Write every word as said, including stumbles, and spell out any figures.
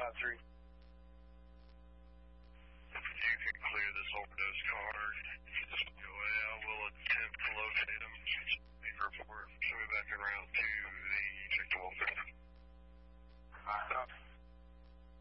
five three. If you can clear this overdose car, just go out. We'll attempt to locate him. Report. Show me back in route two.